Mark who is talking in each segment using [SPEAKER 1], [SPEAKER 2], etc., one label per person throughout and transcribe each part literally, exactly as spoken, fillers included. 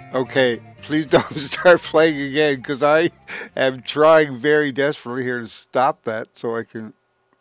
[SPEAKER 1] Okay, please don't start playing again because I am trying very desperately here to stop that so I can.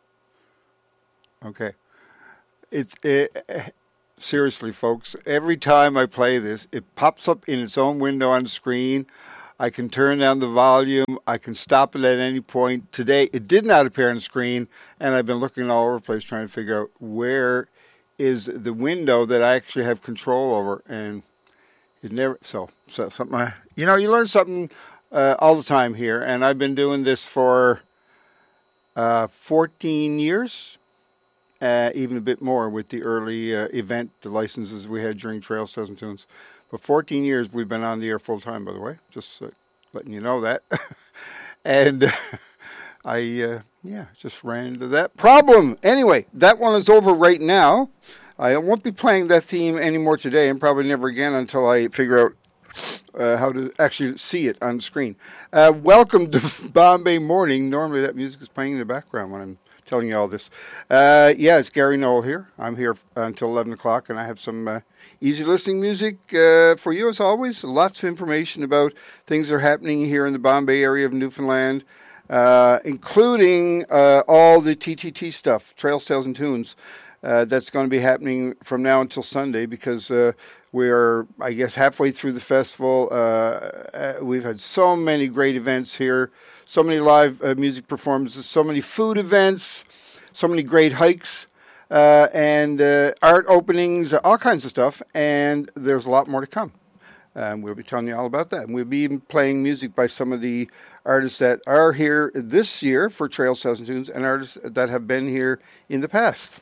[SPEAKER 1] Okay, it's it, seriously, folks. Every time I play this, it pops up in its own window on the screen. I can turn down the volume. I can stop it at any point. Today, it did not appear on the screen, and I've been looking all over the place trying to figure out where is the window that I actually have control over, and it never. So, so something. I, you know, you learn something uh, all the time here, and I've been doing this for uh, fourteen years, uh, even a bit more with the early uh, event, the licenses we had during Trails Tales and Tunes. For fourteen years, we've been on the air full time, by the way. Just uh, letting you know that. and uh, I, uh, yeah, just ran into that problem. Anyway, that one is over right now. I won't be playing that theme anymore today, and probably never again until I figure out uh, how to actually see it on screen. Uh, welcome to Bombay Morning. Normally that music is playing in the background when I'm telling you all this. Uh, yeah, it's Gary Noel here. I'm here until eleven o'clock, and I have some uh, easy listening music uh, for you, as always. Lots of information about things that are happening here in the Bombay area of Newfoundland, uh, including uh, all the T T T stuff, Trails, Tales, and Tunes. Uh, that's going to be happening from now until Sunday because uh, we're, I guess, halfway through the festival. Uh, uh, we've had so many great events here, so many live uh, music performances, so many food events, so many great hikes, uh, and uh, art openings, all kinds of stuff, and there's a lot more to come. And we'll be telling you all about that. And we'll be even playing music by some of the artists that are here this year for Trails, Tales, and Tunes, and artists that have been here in the past.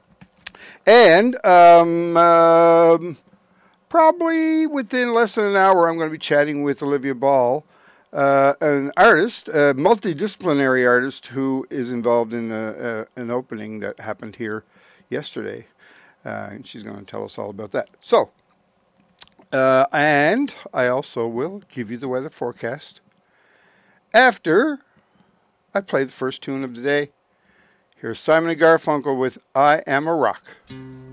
[SPEAKER 1] And um, um, probably within less than an hour, I'm going to be chatting with Olivia Ball, uh, an artist, a multidisciplinary artist who is involved in a, a, an opening that happened here yesterday. Uh, and she's going to tell us all about that. So, uh, and I also will give you the weather forecast after I play the first tune of the day. Here's Simon and Garfunkel with I Am a Rock.